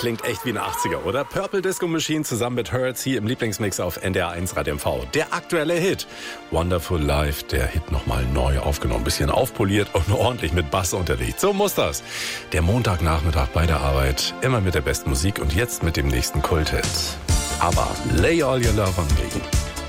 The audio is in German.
Klingt echt wie eine 80er, oder? Purple Disco Machine zusammen mit Hurts hier im Lieblingsmix auf NDR1 Radio MV. Der aktuelle Hit. Wonderful Life, der Hit nochmal neu aufgenommen. Bisschen aufpoliert und ordentlich mit Bass unterlegt. So muss das. Der Montagnachmittag bei der Arbeit. Immer mit der besten Musik und jetzt mit dem nächsten Kulthit. Aber Lay All Your Love on Me.